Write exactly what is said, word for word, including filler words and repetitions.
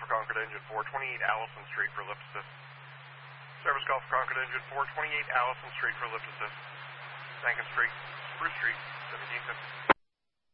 for Concord Engine four twenty-eight Allison Street for lift assist. Service call for Concord Engine four twenty-eight Allison Street for lift assist. Sankin Street, Spruce Street, seventeen fifty.